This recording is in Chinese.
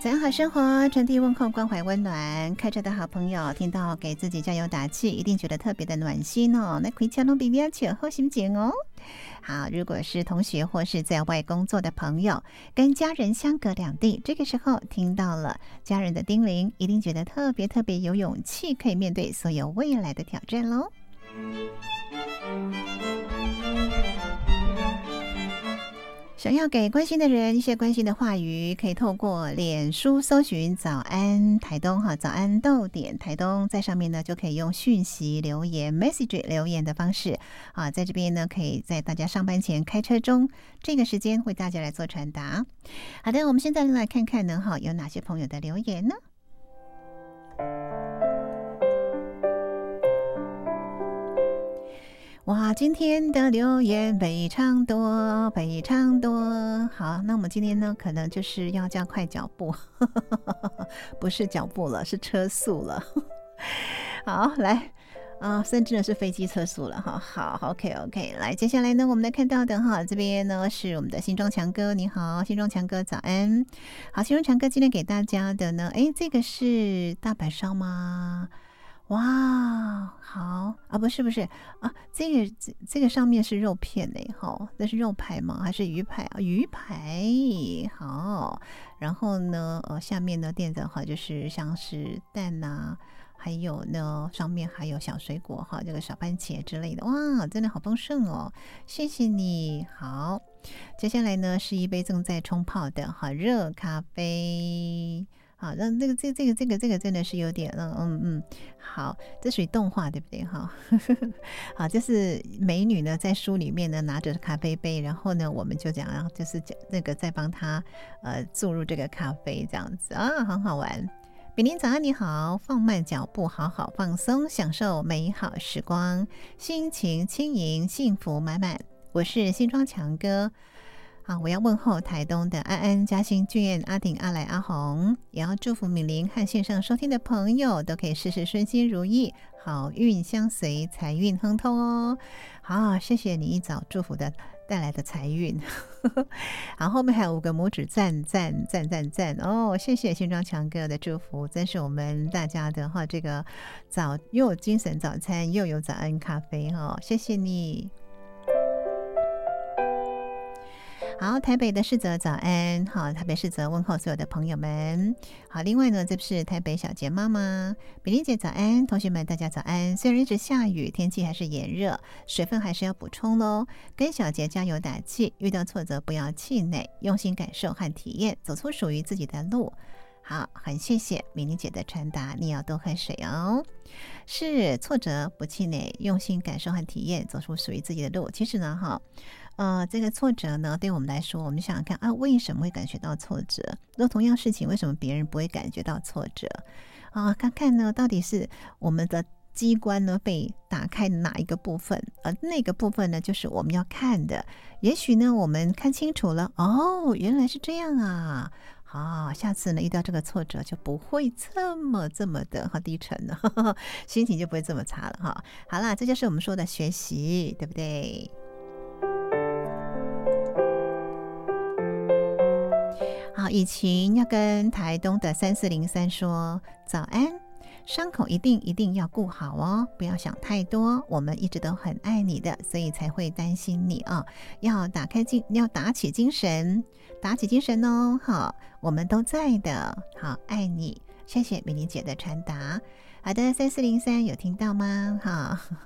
早安好生活，传递问候，关怀温暖。开车的好朋友听到给自己加油打气，一定觉得特别的暖心哦。那回家都比较起好心情哦。好，如果是同学或是在外工作的朋友，跟家人相隔两地，这个时候听到了家人的叮咛，一定觉得特别有勇气，可以面对所有未来的挑战咯。想要给关心的人一些关心的话语，可以透过脸书搜寻早安台东哈，早安逗点台东，在上面呢就可以用讯息留言 message 留言的方式啊，在这边呢可以在大家上班前开车中这个时间为大家来做传达。好的，我们现在来看看呢哈有哪些朋友的留言呢？哇，今天的留言非常多，非常多。好，那我们今天呢，可能就是要加快脚步，不是脚步了，是车速了。好，来甚至呢是飞机车速了哈。好 ，OK， 来，接下来呢，我们来看到的哈，这边呢是我们的新庄强哥，你好，新庄强哥早安。好，新庄强哥今天给大家的呢，这个是大阪烧吗？哇，好啊，不是啊，这个上面是肉片嘞，哈，这是肉排吗？还是鱼排啊？鱼排，好，然后呢，下面呢垫着哈，就是像是蛋呐，还有呢上面还有小水果哈，这个小番茄之类的，哇，真的好丰盛哦，谢谢你，好，接下来呢是一杯正在冲泡的哈热咖啡。好，那这个真的是有点好，这属于动画对不对哈？好，就是美女呢在书里面呢拿着咖啡杯，然后呢我们就讲，然后就是那个再帮她注入这个咖啡这样子啊，很好玩。比您早安，你好，放慢脚步，好好放松，享受美好时光，心情轻盈，幸福满满。我是新庄强哥。好，我要问候台东的安安、嘉欣、俊彦、阿婷、阿来、阿红，也要祝福敏玲和线上收听的朋友都可以事事顺心如意，好运相随，财运亨通哦。好，谢谢你一早祝福的带来的财运。好，后面还有5个拇指赞哦，谢谢新庄强哥的祝福，真是我们大家的哈，这个又有精神早餐，又有早安咖啡哈，谢谢你。好，台北的世泽早安，好，台北世泽问候所有的朋友们。好，另外呢，这是台北小杰妈妈，比利姐早安，同学们大家早安。虽然一直下雨，天气还是炎热，水分还是要补充咯。跟小杰加油打气，遇到挫折不要气馁，用心感受和体验，走出属于自己的路。好，很谢谢米妮姐的传达，你要多喝水哦。是挫折不气馁，用心感受和体验，走出属于自己的路。其实呢，这个挫折呢，对我们来说，我们想想看啊，为什么会感觉到挫折？那同样事情，为什么别人不会感觉到挫折？啊，看看呢，到底是我们的机关呢被打开哪一个部分？那个部分呢，就是我们要看的。也许呢，我们看清楚了，哦，原来是这样啊。好，下次呢遇到这个挫折就不会这么的低沉了，心情就不会这么差了哈。好啦，这就是我们说的学习，对不对？好，雨晴要跟台东的3403说早安，伤口一定要顾好哦，不要想太多，我们一直都很爱你的，所以才会担心你啊，要打起精神哦，好，我们都在的，好，爱你，谢谢美玲姐的传达。好的，3403有听到吗？好。